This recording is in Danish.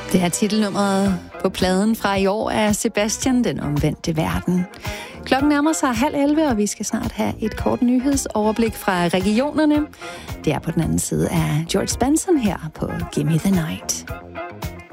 Det er titelnummeret på pladen fra i år af Sebastian, Den Omvendte Verden. Klokken nærmer sig 10:30, og vi skal snart have et kort nyhedsoverblik fra regionerne. Det er på den anden side af George Benson her på Gimme the Night.